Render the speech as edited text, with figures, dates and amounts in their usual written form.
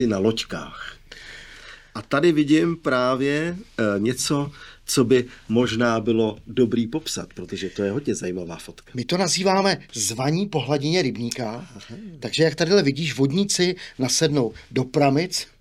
na loďkách. A tady vidím právě něco, co by možná bylo dobrý popsat, protože to je hodně zajímavá fotka. My to nazýváme zvaní po hladině rybníka, takže jak tady vidíš, vodníci nasednou do pramic